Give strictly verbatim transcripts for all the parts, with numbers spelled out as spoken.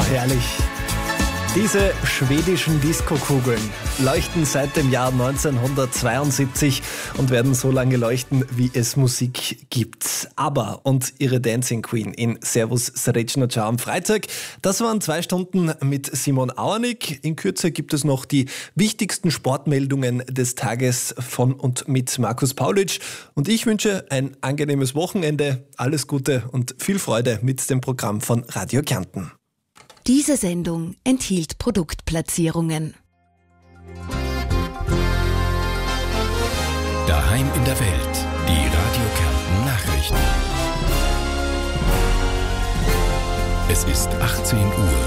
herrlich. Diese schwedischen Diskokugeln leuchten seit dem Jahr neunzehnhundertzweiundsiebzig und werden so lange leuchten, wie es Musik gibt. ABBA und ihre Dancing Queen in Servus Srečna Ciao am Freitag. Das waren zwei Stunden mit Simon Auernick. In Kürze gibt es noch die wichtigsten Sportmeldungen des Tages von und mit Markus Paulic. Und ich wünsche ein angenehmes Wochenende, alles Gute und viel Freude mit dem Programm von Radio Kärnten. Diese Sendung enthielt Produktplatzierungen. Daheim in der Welt, die Radio Kärnten Nachrichten. Es ist achtzehn Uhr.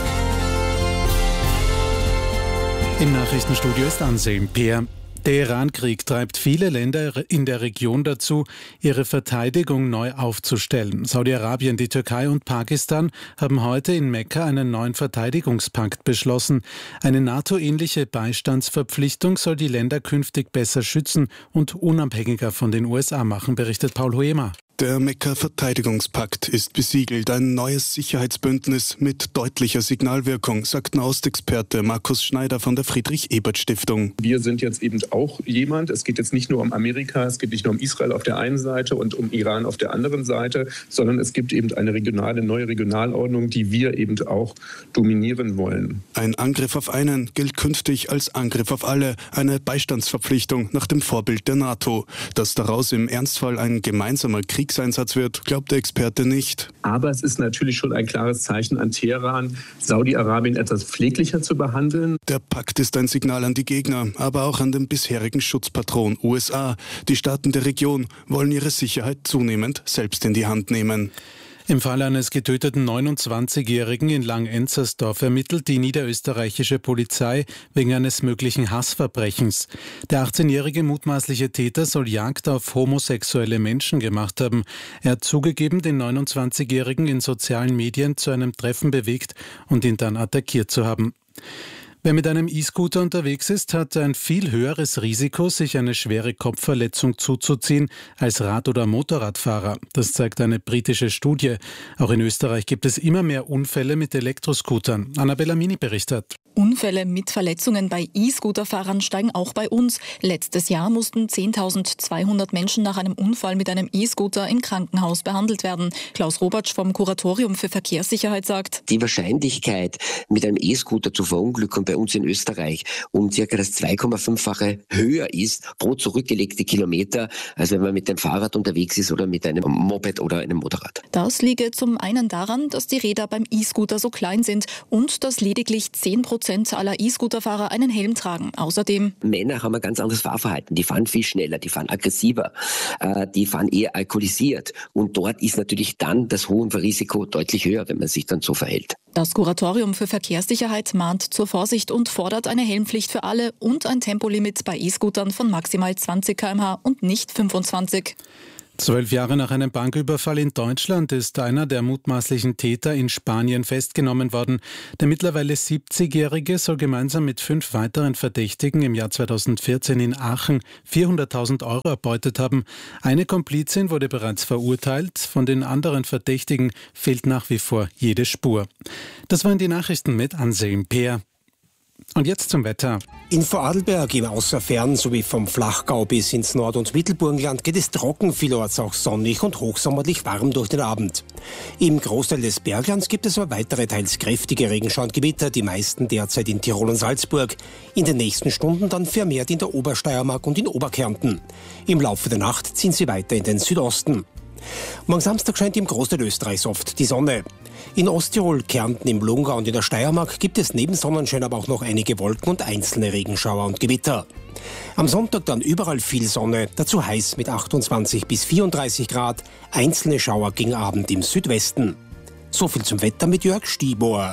Im Nachrichtenstudio ist Anselm Peer. Der Iran-Krieg treibt viele Länder in der Region dazu, ihre Verteidigung neu aufzustellen. Saudi-Arabien, die Türkei und Pakistan haben heute in Mekka einen neuen Verteidigungspakt beschlossen. Eine NATO-ähnliche Beistandsverpflichtung soll die Länder künftig besser schützen und unabhängiger von den U S A machen, berichtet Paul Hoemer. Der Mekka-Verteidigungspakt ist besiegelt, ein neues Sicherheitsbündnis mit deutlicher Signalwirkung, sagt Nahostexperte Markus Schneider von der Friedrich-Ebert-Stiftung. Wir sind jetzt eben auch jemand, es geht jetzt nicht nur um Amerika, es geht nicht nur um Israel auf der einen Seite und um Iran auf der anderen Seite, sondern es gibt eben eine regionale, neue Regionalordnung, die wir eben auch dominieren wollen. Ein Angriff auf einen gilt künftig als Angriff auf alle, eine Beistandsverpflichtung nach dem Vorbild der NATO. Dass daraus im Ernstfall ein gemeinsamer Krieg Einsatz wird, glaubt der Experte nicht. Aber es ist natürlich schon ein klares Zeichen an Teheran, Saudi-Arabien etwas pfleglicher zu behandeln. Der Pakt ist ein Signal an die Gegner, aber auch an den bisherigen Schutzpatron U S A. Die Staaten der Region wollen ihre Sicherheit zunehmend selbst in die Hand nehmen. Im Fall eines getöteten neunundzwanzigjährigen in Langenenzersdorf ermittelt die niederösterreichische Polizei wegen eines möglichen Hassverbrechens. Der achtzehnjährige mutmaßliche Täter soll Jagd auf homosexuelle Menschen gemacht haben. Er hat zugegeben, den neunundzwanzigjährigen in sozialen Medien zu einem Treffen bewegt und ihn dann attackiert zu haben. Wer mit einem E-Scooter unterwegs ist, hat ein viel höheres Risiko, sich eine schwere Kopfverletzung zuzuziehen als Rad- oder Motorradfahrer. Das zeigt eine britische Studie. Auch in Österreich gibt es immer mehr Unfälle mit Elektroscootern. Annabella Mini berichtet. Unfälle mit Verletzungen bei E-Scooter-Fahrern steigen auch bei uns. Letztes Jahr mussten zehntausendzweihundert Menschen nach einem Unfall mit einem E-Scooter im Krankenhaus behandelt werden. Klaus Robatsch vom Kuratorium für Verkehrssicherheit sagt: Die Wahrscheinlichkeit, mit einem E-Scooter zu verunglücken bei uns in Österreich um circa das zwei Komma fünffache höher ist pro zurückgelegte Kilometer, als wenn man mit dem Fahrrad unterwegs ist oder mit einem Moped oder einem Motorrad. Das liege zum einen daran, dass die Räder beim E-Scooter so klein sind und dass lediglich zehn Prozent aller E-Scooter-Fahrer einen Helm tragen. Außerdem: Männer haben ein ganz anderes Fahrverhalten. Die fahren viel schneller, die fahren aggressiver, äh, die fahren eher alkoholisiert. Und dort ist natürlich dann das Hohenrisiko deutlich höher, wenn man sich dann so verhält. Das Kuratorium für Verkehrssicherheit mahnt zur Vorsicht und fordert eine Helmpflicht für alle und ein Tempolimit bei E-Scootern von maximal zwanzig Kilometer pro Stunde und nicht fünfundzwanzig. Zwölf Jahre nach einem Banküberfall in Deutschland ist einer der mutmaßlichen Täter in Spanien festgenommen worden. Der mittlerweile siebzigjährige soll gemeinsam mit fünf weiteren Verdächtigen im Jahr zweitausendvierzehn in Aachen vierhunderttausend Euro erbeutet haben. Eine Komplizin wurde bereits verurteilt. Von den anderen Verdächtigen fehlt nach wie vor jede Spur. Das waren die Nachrichten mit Anselm Peer. Und jetzt zum Wetter. In Vorarlberg, im Außerfern sowie vom Flachgau bis ins Nord- und Mittelburgenland geht es trocken, vielorts auch sonnig und hochsommerlich warm durch den Abend. Im Großteil des Berglands gibt es aber weitere teils kräftige Regenschauer und Gewitter, die meisten derzeit in Tirol und Salzburg. In den nächsten Stunden dann vermehrt in der Obersteiermark und in Oberkärnten. Im Laufe der Nacht ziehen sie weiter in den Südosten. Morgen Samstag scheint im Großteil Österreichs oft die Sonne. In Osttirol, Kärnten, im Lungau und in der Steiermark gibt es neben Sonnenschein aber auch noch einige Wolken und einzelne Regenschauer und Gewitter. Am Sonntag dann überall viel Sonne, dazu heiß mit achtundzwanzig bis vierunddreißig Grad, einzelne Schauer gegen Abend im Südwesten. So viel zum Wetter mit Jörg Stiebohr.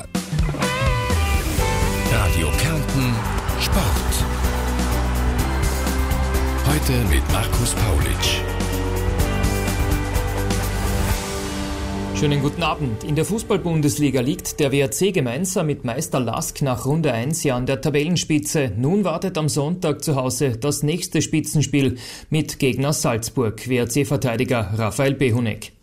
Radio Kärnten Sport. Heute mit Markus Paulic. Schönen guten Abend. In der Fußball-Bundesliga liegt der W R C gemeinsam mit Meister Lask nach Runde eins ja an der Tabellenspitze. Nun wartet am Sonntag zu Hause das nächste Spitzenspiel mit Gegner Salzburg, W R C-Verteidiger Raphael Behunek.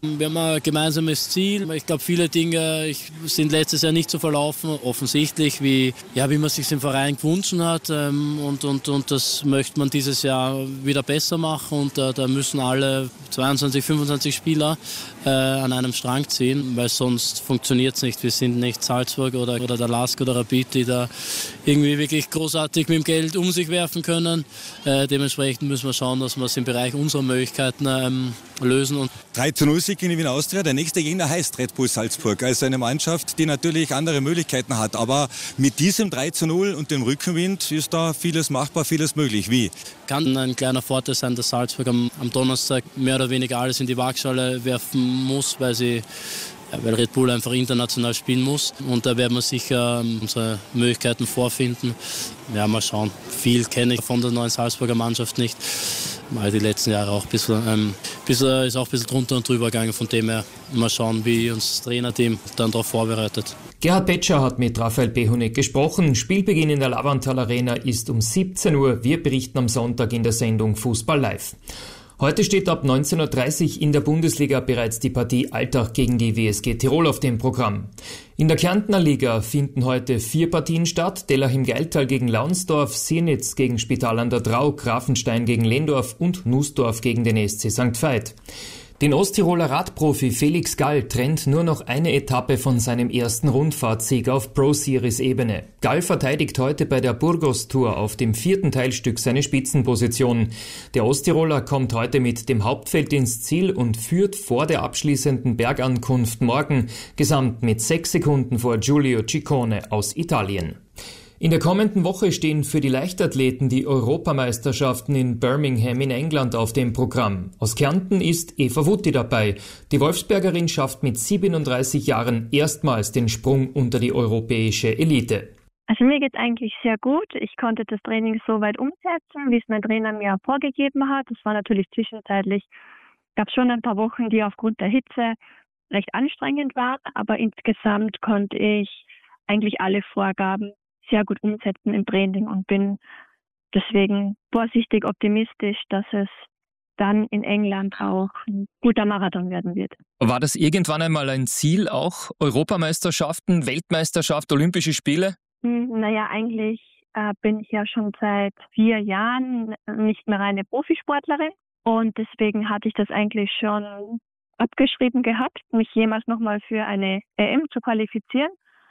Wir haben ein gemeinsames Ziel. Ich glaube, viele Dinge sind letztes Jahr nicht so verlaufen, offensichtlich, wie, ja, wie man sich im Verein gewünscht hat. Und, und, und das möchte man dieses Jahr wieder besser machen. Und da, da müssen alle zweiundzwanzig, fünfundzwanzig Spieler äh, an einem Strang ziehen, weil sonst funktioniert es nicht. Wir sind nicht Salzburg oder, oder der Lask oder Rapid, die da irgendwie wirklich großartig mit dem Geld um sich werfen können. Äh, dementsprechend müssen wir schauen, dass wir es im Bereich unserer Möglichkeiten ähm, lösen. Und drei zu null Sieg in Wien Austria. Der nächste Gegner heißt Red Bull Salzburg. Also eine Mannschaft, die natürlich andere Möglichkeiten hat. Aber mit diesem drei zu null und dem Rückenwind ist da vieles machbar, vieles möglich. Wie? Kann ein kleiner Vorteil sein, dass Salzburg am, am Donnerstag mehr oder weniger alles in die Waagschale werfen muss, weil sie weil Red Bull einfach international spielen muss. Und da werden wir sicher unsere Möglichkeiten vorfinden. Ja, mal schauen. Viel kenne ich von der neuen Salzburger Mannschaft nicht. Weil die letzten Jahre auch ein bisschen, ähm, bisschen, ist auch ein bisschen drunter und drüber gegangen. Von dem her mal schauen, wie uns das Trainerteam dann darauf vorbereitet. Gerhard Petscher hat mit Raphael Behunek gesprochen. Spielbeginn in der Lavantal Arena ist um siebzehn Uhr. Wir berichten am Sonntag in der Sendung Fußball live. Heute steht ab neunzehn Uhr dreißig in der Bundesliga bereits die Partie Altach gegen die W S G Tirol auf dem Programm. In der Kärntner Liga finden heute vier Partien statt. Dellach-im-Geiltal gegen Launsdorf, Siernitz gegen Spital an der Drau, Grafenstein gegen Lehndorf und Nussdorf gegen den S C Sankt Veit. Den Osttiroler Radprofi Felix Gall trennt nur noch eine Etappe von seinem ersten Rundfahrtsieg auf Pro-Series-Ebene. Gall verteidigt heute bei der Burgos-Tour auf dem vierten Teilstück seine Spitzenposition. Der Osttiroler kommt heute mit dem Hauptfeld ins Ziel und führt vor der abschließenden Bergankunft morgen gesamt mit sechs Sekunden vor Giulio Ciccone aus Italien. In der kommenden Woche stehen für die Leichtathleten die Europameisterschaften in Birmingham in England auf dem Programm. Aus Kärnten ist Eva Wutti dabei. Die Wolfsbergerin schafft mit siebenunddreißig Jahren erstmals den Sprung unter die europäische Elite. Also mir geht's eigentlich sehr gut. Ich konnte das Training so weit umsetzen, wie es mein Trainer mir vorgegeben hat. Das war natürlich zwischenzeitlich, gab schon ein paar Wochen, die aufgrund der Hitze recht anstrengend waren, aber insgesamt konnte ich eigentlich alle Vorgaben sehr gut umsetzen im Training und bin deswegen vorsichtig optimistisch, dass es dann in England auch ein guter Marathon werden wird. War das irgendwann einmal ein Ziel, auch Europameisterschaften, Weltmeisterschaft, Olympische Spiele? Naja, eigentlich äh, bin ich ja schon seit vier Jahren nicht mehr reine Profisportlerin und deswegen hatte ich das eigentlich schon abgeschrieben gehabt, mich jemals nochmal für eine E M zu qualifizieren.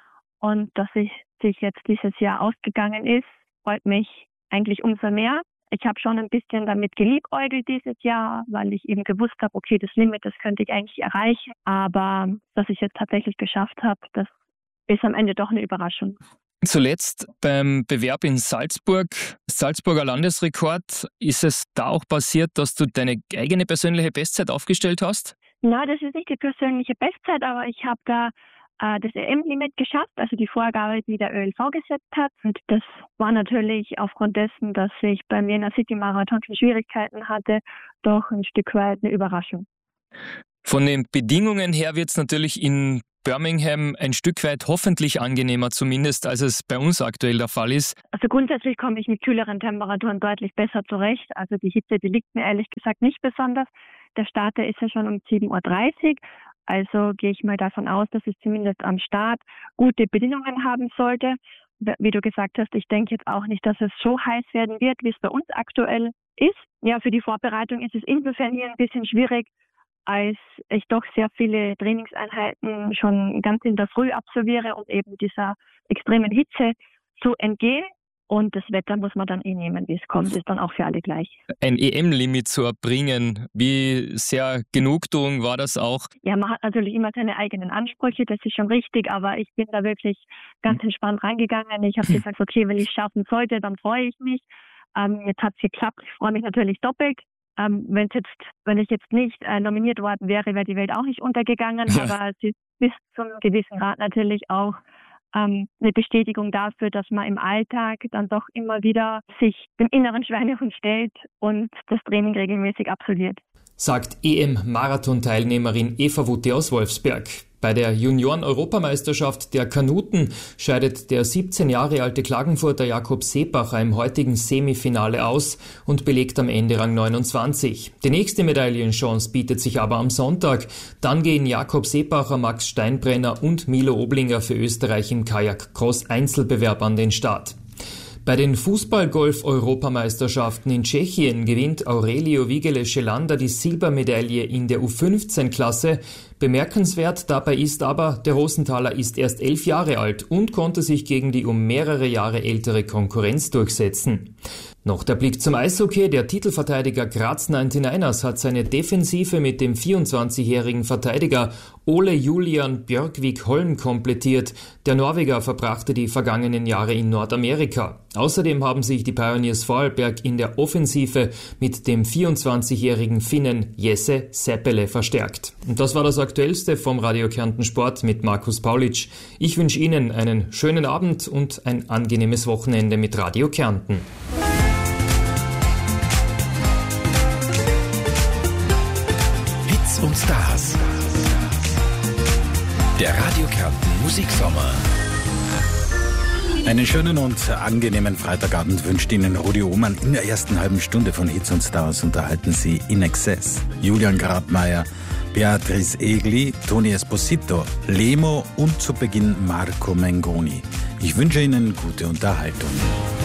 Und dass ich sich jetzt dieses Jahr ausgegangen ist, freut mich eigentlich umso mehr. Ich habe schon ein bisschen damit geliebäugelt dieses Jahr, weil ich eben gewusst habe, okay, das Limit, das könnte ich eigentlich erreichen. Aber dass ich jetzt tatsächlich geschafft habe, das ist am Ende doch eine Überraschung. Zuletzt beim Bewerb in Salzburg, Salzburger Landesrekord, ist es da auch passiert, dass du deine eigene persönliche Bestzeit aufgestellt hast? Na, das ist nicht die persönliche Bestzeit, aber ich habe da das E M-Limit geschafft, also die Vorgabe, die der Ö L V gesetzt hat. Und das war natürlich aufgrund dessen, dass ich beim Vienna City Marathon schon Schwierigkeiten hatte, doch ein Stück weit eine Überraschung. Von den Bedingungen her wird es natürlich in Birmingham ein Stück weit hoffentlich angenehmer, zumindest als es bei uns aktuell der Fall ist. Also grundsätzlich komme ich mit kühleren Temperaturen deutlich besser zurecht. Also die Hitze, die liegt mir ehrlich gesagt nicht besonders. Der Start, der ist ja schon um sieben Uhr dreißig. Also gehe ich mal davon aus, dass es zumindest am Start gute Bedingungen haben sollte. Wie du gesagt hast, ich denke jetzt auch nicht, dass es so heiß werden wird, wie es bei uns aktuell ist. Ja, für die Vorbereitung ist es insofern hier ein bisschen schwierig, als ich doch sehr viele Trainingseinheiten schon ganz in der Früh absolviere, um eben dieser extremen Hitze zu entgehen. Und das Wetter muss man dann eh nehmen, wie es kommt, ist dann auch für alle gleich. Ein E M-Limit zu erbringen, wie sehr Genugtuung war das auch? Ja, man hat natürlich immer seine eigenen Ansprüche, das ist schon richtig, aber ich bin da wirklich ganz entspannt reingegangen. Ich habe gesagt, okay, wenn ich es schaffen sollte, dann freue ich mich. Ähm, jetzt hat es geklappt, ich freue mich natürlich doppelt. Ähm, wenn jetzt, wenn ich jetzt nicht äh, nominiert worden wäre, wäre die Welt auch nicht untergegangen, ja. Aber es ist bis zum gewissen Grad natürlich auch eine Bestätigung dafür, dass man im Alltag dann doch immer wieder sich dem inneren Schweinehund stellt und das Training regelmäßig absolviert. Sagt E M-Marathon-Teilnehmerin Eva Wutti aus Wolfsberg. Bei der Junioren-Europameisterschaft der Kanuten scheidet der siebzehn Jahre alte Klagenfurter Jakob Seebacher im heutigen Semifinale aus und belegt am Ende Rang neunundzwanzig. Die nächste Medaillenchance bietet sich aber am Sonntag. Dann gehen Jakob Seebacher, Max Steinbrenner und Milo Oblinger für Österreich im Kajak-Cross-Einzelbewerb an den Start. Bei den Fußball-Golf-Europameisterschaften in Tschechien gewinnt Aurelio Vigele-Schelander die Silbermedaille in der U fünfzehn Klasse. Bemerkenswert dabei ist aber, der Rosenthaler ist erst elf Jahre alt und konnte sich gegen die um mehrere Jahre ältere Konkurrenz durchsetzen. Noch der Blick zum Eishockey. Der Titelverteidiger Graz neunundneunzigers hat seine Defensive mit dem vierundzwanzigjährigen Verteidiger Ole Julian Björkvik Holm komplettiert. Der Norweger verbrachte die vergangenen Jahre in Nordamerika. Außerdem haben sich die Pioneers Vorarlberg in der Offensive mit dem vierundzwanzigjährigen Finnen Jesse Seppele verstärkt. Und das war das Aktuellste vom Radio Kärnten Sport mit Markus Paulitsch. Ich wünsche Ihnen einen schönen Abend und ein angenehmes Wochenende mit Radio Kärnten. Und Stars. Der Radio Kärnten Musiksommer. Einen schönen und angenehmen Freitagabend wünscht Ihnen Rudi Ohmann. In der ersten halben Stunde von Hits und Stars unterhalten Sie In Excess, Julian Grabmeier, Beatrice Egli, Toni Esposito, Lemo und zu Beginn Marco Mengoni. Ich wünsche Ihnen gute Unterhaltung.